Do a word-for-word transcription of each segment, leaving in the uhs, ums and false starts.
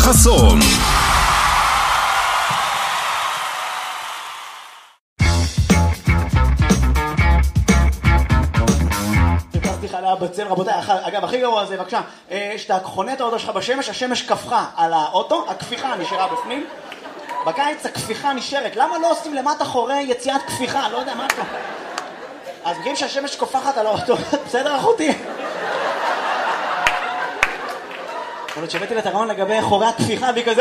חסון. בצל, רבותיי, אגב, הכי גרוע זה, בבקשה, שאתה חונה את האוטו שלך בשמש, השמש קפחה על האוטו, הכפיחה נשארה בפנים. בקיץ הכפיחה נשארת. למה לא עושים למטה חורי יציאת כפיחה? לא יודע מה אתה. אז מכירים שהשמש קופחת על האוטו, בסדר אחותי? יכול להיות שהבאתי לתרעון לגבי חורי הכפיחה והיא כזה...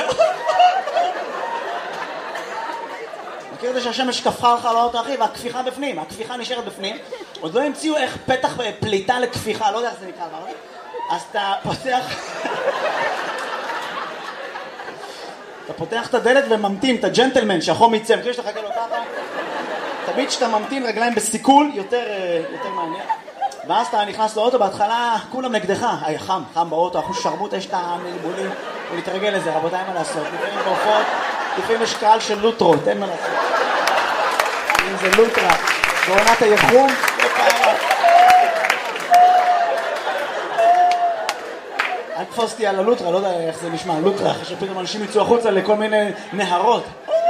מכיר את זה שהשמש קפחה לך על האוטו, אחי, והכפיחה בפנים, הכפיחה נשארת בפנים. עוד לא המציאו איך פתח פליטה לכפיחה, לא יודע איך זה נקרא, אז אתה פותח... אתה פותח את הדלת וממתין, את הג'נטלמן, שהחום יצא, מכיר שאתה חכה לו ככה? תמיד שאתה ממתין רגליים בסיכול, יותר, יותר מעניין. ואז אתה נכנס לאוטו, בהתחלה כולם נגדך. היה חם, חם באוטו, אחוז שרמוט, יש את המלבולים, ולהתרגל לזה, רבותיי, מה לעשות? לפעמים בהופעות, לפעמים יש קהל של לוטרות, אין מה לעשות. אם זה לוטרה, בעונת היחום, לא פעם. אל תפוסתי על הלוטרה, לא יודע איך זה נשמע, לוטרה, אחרי שפתאום אנשים יצאו החוצה לכל מיני נהרות.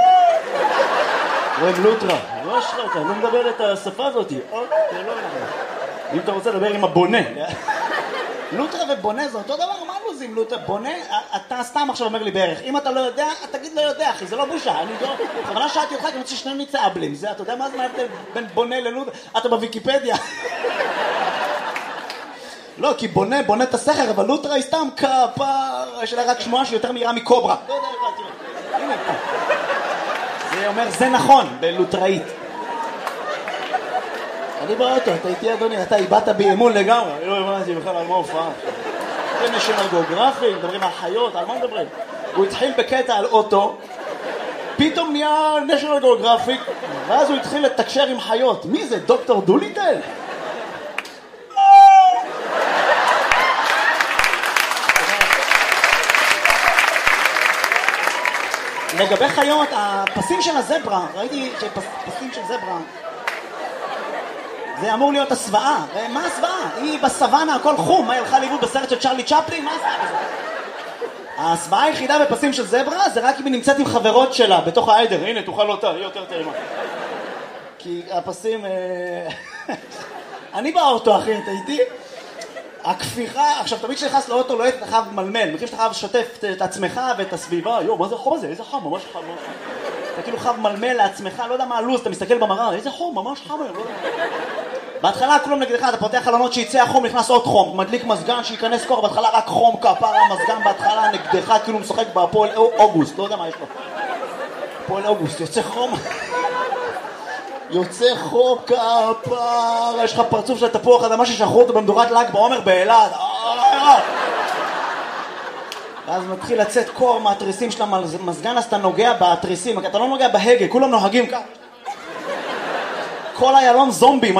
רואים לוטרה, לא אשרה אותה, לא מדבר את השפה הזאת. אם אתה רוצה לדבר עם הבונה. לוטרה ובונה זה אותו דבר, מה לוזים לוטרה? בונה, אתה סתם עכשיו אומר לי בערך. אם אתה לא יודע, תגיד לא יודע, אחי, זה לא בושה. אני לא... בכוונה שאלתי אותך, כי אני רוצה ששנינו נצאבלים. זה, אתה יודע מה זה ההבדל בין בונה ללוטרה? אתה בוויקיפדיה. לא, כי בונה, בונה את הסכר, אבל לוטרה היא סתם כפר, יש לה רק שמועה שיותר מהירה מקוברה. לא יודע, תראה. הנה פה. זה אומר, זה נכון, בלוטראית. אני באוטו, אתה איתי אדוני, אתה איבדת באמון לגמרי. אני לא הבנתי בכלל על מה הופעה. זה נשיונל גיאוגרפי, מדברים על חיות, על מה מדברים? הוא התחיל בקטע על אוטו, פתאום נהיה נשיונל גיאוגרפי, ואז הוא התחיל לתקשר עם חיות. מי זה, דוקטור דוליטל? לגבי חיות, הפסים של הזברה, ראיתי שפסים של זברה, זה אמור להיות הסוואה. מה הסוואה? היא בסוואנה, הכל חום. מה, היא הלכה לאיבוד בסרט של צ'רלי צ'פלין? מה הסוואה? הסוואה היחידה בפסים של זברה זה רק אם היא נמצאת עם חברות שלה בתוך העדר. הנה, תוכל אותה, היא יותר טעימה. כי הפסים... אני באוטו, אחי, אתה איתי? הכפיחה, עכשיו תמיד שנכנס לאוטו לא היית חייב מלמל, מכיר שאתה חייב לשתף את עצמך ואת הסביבה. יו, מה זה החום הזה? איזה חם, ממש חם. אתה כאילו חייב מלמל לעצמך, לא יודע מה הלוז, אתה מסתכל במראה, איזה חום, ממש חם, לא יודע. בהתחלה כולם נגדך, אתה פותח חלונות שיצא החום, נכנס עוד חום, מדליק מזגן שיכנס קור, בהתחלה רק חום, כפר המזגן בהתחלה נגדך, כאילו משחק בפועל אוגוסט, לא יודע מה יש לו. פועל אוגוסט, יוצא חום. יוצא חום כפר, יש לך פרצוף של תפוח אדמה ששחרו אותו במדורת ל"ג בעומר באילת. ואז מתחיל לצאת קור מהתריסים של המזגן, אז אתה נוגע בתריסים, אתה לא נוגע בהגה, כולם נוהגים כך. כל איילון זומבים.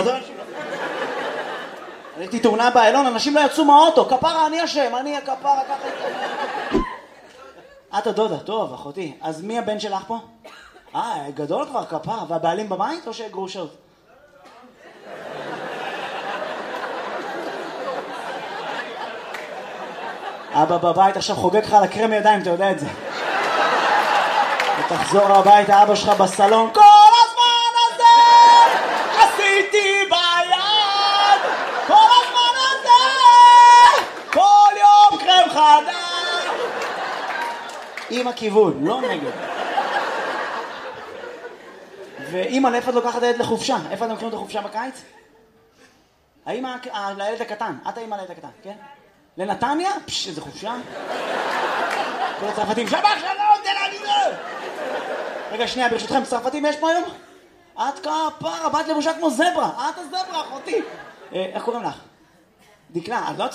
הייתי תאונה באיילון, אנשים לא יצאו מהאוטו, כפרה, אני אשם, אני הכפרה, ככה. את הדודה, טוב, אחותי. אז מי הבן שלך פה? אה, גדול כבר, כפרה, והבעלים בבית או שגרושות? אבא בבית עכשיו חוגג לך על הקרם ידיים, אתה יודע את זה. ותחזור הביתה, אבא שלך בסלון, כל הזמן הזה עשיתי ביד, כל הזמן הזה, כל יום קרם חדש. עם הכיוון, לא נגד. ואמא, לאיפה את לוקחת הילד לחופשה? איפה אתם לוקחים את החופשה בקיץ? האמא, לילד הקטן, את האמא לילד הקטן, כן? לנתניה? פש, איזה חופשה. כל הצרפתים, שבח שלום, תל אביב. רגע, שנייה, ברשותכם, צרפתים יש פה היום? את כפרה, באת לבושה כמו זברה. את הזברה, אחותי. איך קוראים לך? דקלה, את לא